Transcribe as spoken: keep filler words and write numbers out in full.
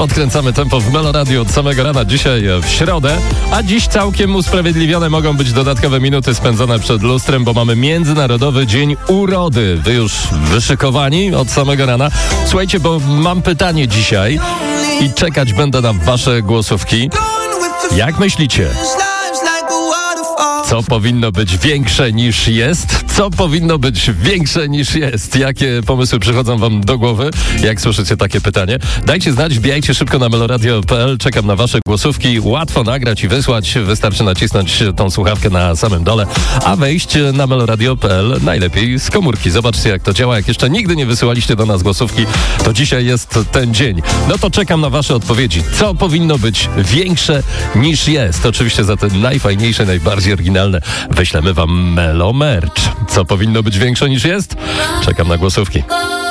Podkręcamy tempo w Melo Radio od samego rana dzisiaj w środę, a dziś całkiem usprawiedliwione mogą być dodatkowe minuty spędzone przed lustrem, bo mamy Międzynarodowy Dzień Urody. Wy już wyszykowani od samego rana? Słuchajcie, bo mam pytanie dzisiaj i czekać będę na wasze głosówki. Jak myślicie? Co powinno być większe niż jest? Co powinno być większe niż jest? Jakie pomysły przychodzą wam do głowy, jak słyszycie takie pytanie? Dajcie znać, wbijajcie szybko na meloradio kropka p l. Czekam na wasze głosówki. Łatwo nagrać i wysłać. Wystarczy nacisnąć tą słuchawkę na samym dole, a wejść na meloradio kropka p l najlepiej z komórki. Zobaczcie, jak to działa. Jak jeszcze nigdy nie wysyłaliście do nas głosówki, to dzisiaj jest ten dzień. No to czekam na wasze odpowiedzi. Co powinno być większe niż jest? Oczywiście za te najfajniejsze, najbardziej oryginalne wyślemy wam Melo Merch. Co powinno być większe niż jest? Czekam na głosówki.